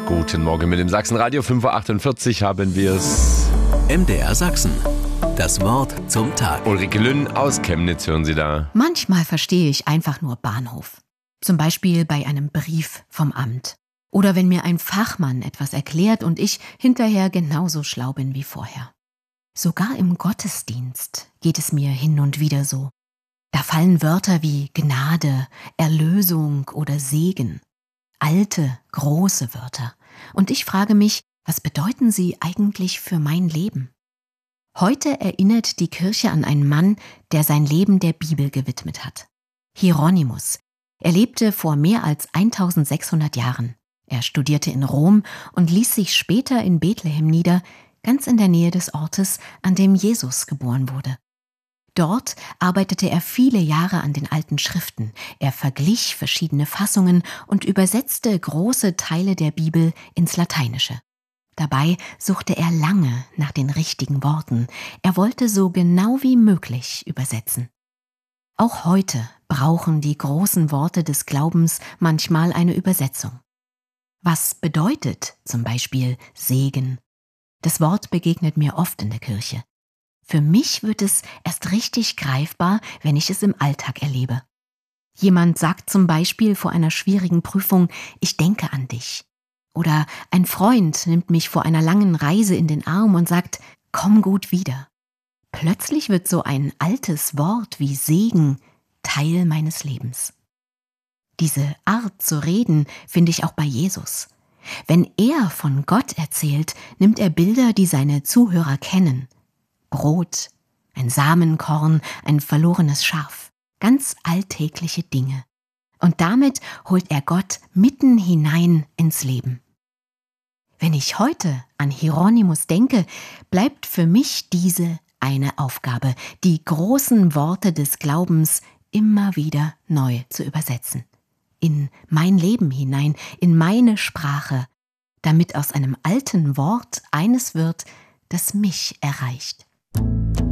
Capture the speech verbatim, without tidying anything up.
Guten Morgen mit dem Sachsenradio. fünf Uhr achtundvierzig haben wir es. M D R Sachsen. Das Wort zum Tag. Ulrike Lünn aus Chemnitz hören Sie da. Manchmal verstehe ich einfach nur Bahnhof. Zum Beispiel bei einem Brief vom Amt. Oder wenn mir ein Fachmann etwas erklärt und ich hinterher genauso schlau bin wie vorher. Sogar im Gottesdienst geht es mir hin und wieder so. Da fallen Wörter wie Gnade, Erlösung oder Segen. Alte, große Wörter. Und ich frage mich, was bedeuten sie eigentlich für mein Leben? Heute erinnert die Kirche an einen Mann, der sein Leben der Bibel gewidmet hat. Hieronymus. Er lebte vor mehr als eintausendsechshundert Jahren. Er studierte in Rom und ließ sich später in Bethlehem nieder, ganz in der Nähe des Ortes, an dem Jesus geboren wurde. Dort arbeitete er viele Jahre an den alten Schriften. Er verglich verschiedene Fassungen und übersetzte große Teile der Bibel ins Lateinische. Dabei suchte er lange nach den richtigen Worten. Er wollte so genau wie möglich übersetzen. Auch heute brauchen die großen Worte des Glaubens manchmal eine Übersetzung. Was bedeutet zum Beispiel Segen? Das Wort begegnet mir oft in der Kirche. Für mich wird es erst richtig greifbar, wenn ich es im Alltag erlebe. Jemand sagt zum Beispiel vor einer schwierigen Prüfung, ich denke an dich. Oder ein Freund nimmt mich vor einer langen Reise in den Arm und sagt, komm gut wieder. Plötzlich wird so ein altes Wort wie Segen Teil meines Lebens. Diese Art zu reden finde ich auch bei Jesus. Wenn er von Gott erzählt, nimmt er Bilder, die seine Zuhörer kennen. Brot, ein Samenkorn, ein verlorenes Schaf, ganz alltägliche Dinge. Und damit holt er Gott mitten hinein ins Leben. Wenn ich heute an Hieronymus denke, bleibt für mich diese eine Aufgabe, die großen Worte des Glaubens immer wieder neu zu übersetzen. In mein Leben hinein, in meine Sprache, damit aus einem alten Wort eines wird, das mich erreicht.